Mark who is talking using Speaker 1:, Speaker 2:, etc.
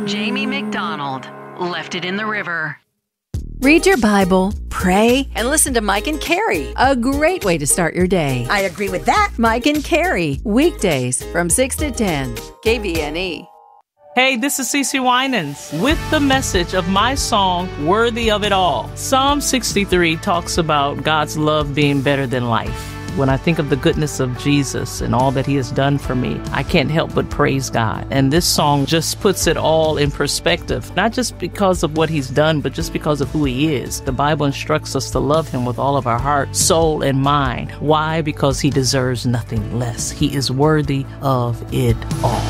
Speaker 1: Jamie McDonald left it in the river.
Speaker 2: Read your Bible, pray, and listen to Mike and Carrie. A great way to start your day.
Speaker 3: I agree with that.
Speaker 2: Mike and Carrie, weekdays from 6 to 10, KBNE.
Speaker 4: Hey, this is CeCe Winans with the message of my song, Worthy of It All. Psalm 63 talks about God's love being better than life. When I think of the goodness of Jesus and all that he has done for me, I can't help but praise God. And this song just puts it all in perspective, not just because of what he's done, but just because of who he is. The Bible instructs us to love him with all of our heart, soul, and mind. Why? Because he deserves nothing less. He is worthy of it all.